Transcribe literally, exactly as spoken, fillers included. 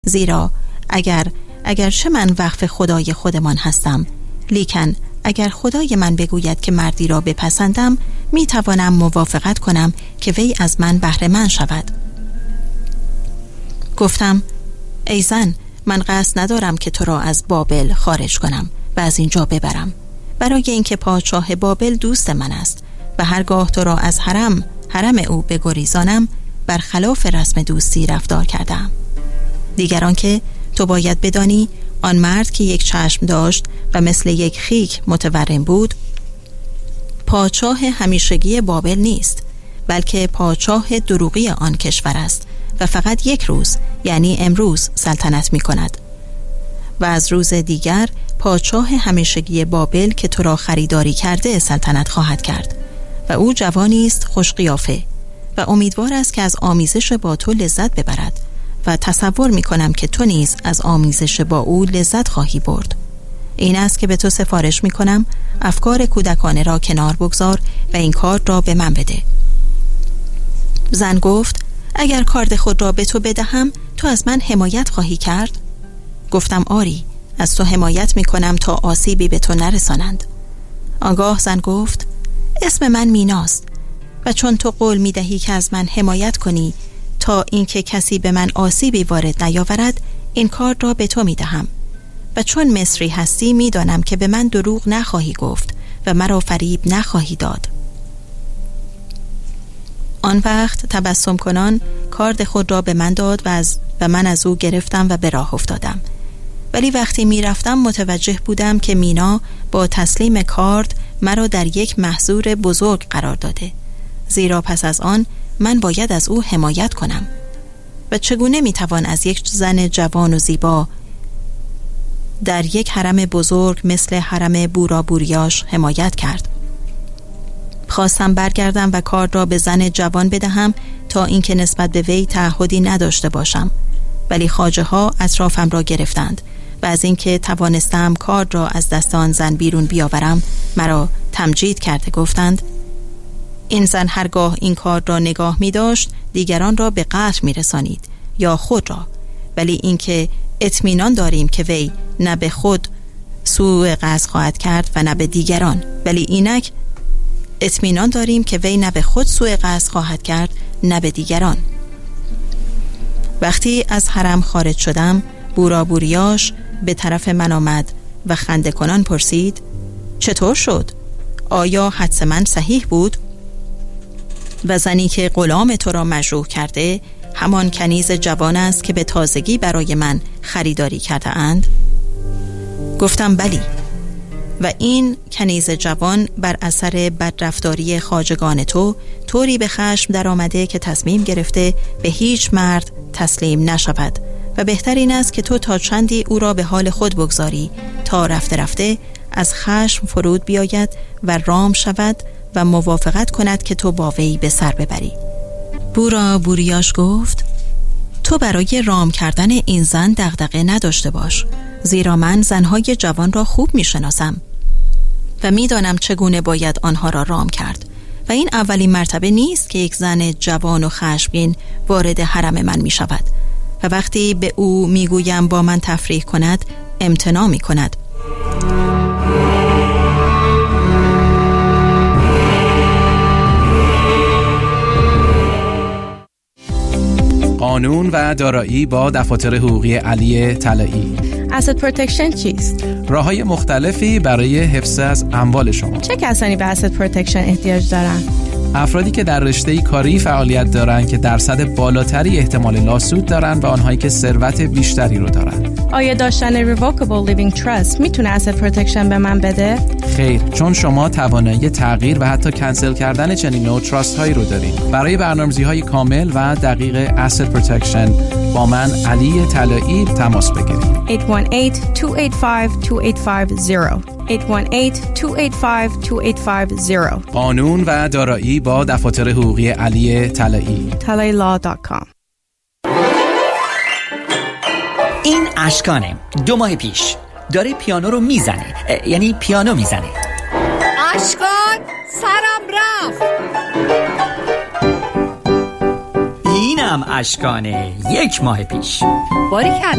زیرا اگر اگرچه من وقف خدای خودمان هستم، لیکن اگر خدای من بگوید که مردی را بپسندم، می توانم موافقت کنم که وی از من بهره مند شود. گفتم ای زن، من قصد ندارم که تو را از بابل خارج کنم و از اینجا ببرم، برای اینکه پادشاه بابل دوست من است و هرگاه تو را از حرم حرم او بگریزانم، برخلاف رسم دوستی رفتار کردم. دیگران که تو باید بدانی آن مرد که یک چشم داشت و مثل یک خیک متورم بود، پادشاه همیشگی بابل نیست، بلکه پادشاه دروغی آن کشور است و فقط یک روز، یعنی امروز، سلطنت می کند. و از روز دیگر پادشاه همیشگی بابل که تو را خریداری کرده سلطنت خواهد کرد و او جوانی است خوش قیافه و امیدوار است که از آمیزش با تو لذت ببرد و تصور می کنم که تو نیز از آمیزش با او لذت خواهی برد. این است که به تو سفارش می کنم افکار کودکانه را کنار بگذار و این کار را به من بده. زن گفت اگر کارد خود را به تو بدهم، تو از من حمایت خواهی کرد؟ گفتم آری، از تو حمایت می کنم تا آسیبی به تو نرسانند. آنگاه زن گفت اسم من میناست و چون تو قول می دهی که از من حمایت کنی تا اینکه کسی به من آسیبی وارد نیاورد، این کار را به تو می دهم و چون مصری هستی می دانم که به من دروغ نخواهی گفت و مرا فریب نخواهی داد. آن وقت تبسم کنان کارد خود را به من داد و, از و من از او گرفتم و به راه افتادم. ولی وقتی می رفتم متوجه بودم که مینا با تسلیم کارد مرا در یک محضور بزرگ قرار داده، زیرا پس از آن من باید از او حمایت کنم و چگونه می توان از یک زن جوان و زیبا در یک حرم بزرگ مثل حرم بورا بوریاش حمایت کرد. خواستم برگردم و کارد را به زن جوان بدهم تا اینکه نسبت به وی تعهدی نداشته باشم، ولی خواجه ها اطرافم را گرفتند و از اینکه توانستم کارد را از دست آن زن بیرون بیاورم مرا تمجید کرده گفتند این زن هرگاه این کارد را نگاه می داشت دیگران را به قتل می رسانید یا خود را، ولی اینکه اطمینان داریم که وی نه به خود سوء قصد خواهد کرد و نه به دیگران، ولی اینک اطمینان داریم که وی نه به خود سوء قصد خواهد کرد نه به دیگران. وقتی از حرم خارج شدم، بورا بوریاش به طرف من آمد و خنده کنان پرسید چطور شد؟ آیا حدس من صحیح بود؟ و زنی که غلام تو را مجروح کرده همان کنیز جوان است که به تازگی برای من خریداری کرده اند؟ گفتم بلی. و این کنیز جوان بر اثر بدرفتاری خواجگان تو طوری به خشم در آمده که تصمیم گرفته به هیچ مرد تسلیم نشود و بهتر این است که تو تا چندی او را به حال خود بگذاری تا رفته رفته از خشم فرود بیاید و رام شود و موافقت کند که تو با وی به سر ببری. بورا بوریاش گفت تو برای رام کردن این زن دغدغه نداشته باش، زیرا من زنهای جوان را خوب می شناسم و می دانم چگونه باید آنها را رام کرد و این اولین مرتبه نیست که یک زن جوان و خشمگین وارد حرم من می شود و وقتی به او می گویم با من تفریح کند امتناع می کند. قانون و دارایی با دفاتر حقوقی علی طلایی. Asset Protection چیست؟ راه‌های مختلفی برای حفظ از اموال شما. چه کسانی به Asset Protection احتیاج دارند؟ افرادی که در رشته کاری فعالیت دارند که درصد بالاتری احتمال لاسود دارند و آنهایی که ثروت بیشتری رو دارند. آیا داشتن Revocable Living Trust میتونه Asset Protection به من بده؟ خیر، چون شما توانایی تغییر و حتی کنسل کردن چنین نوع تراست هایی رو دارید. برای برنامه‌ریزی‌های کامل و دقیق Asset Protection با من علی طلایی تماس بگیرید. هشت یک هشت دو هشت پنج دو هشت پنج صفر هشت یک هشت دو هشت پنج دو هشت پنج صفر. قانون و دارایی با دفاتر حقوقی علی طلایی. طلایی لا دات کام. این اشکانه دو ماه پیش داره پیانو رو میزنه، یعنی پیانو میزنه. اشکان سرم رفت. این اینم اشکانه یک ماه پیش. باریکلا.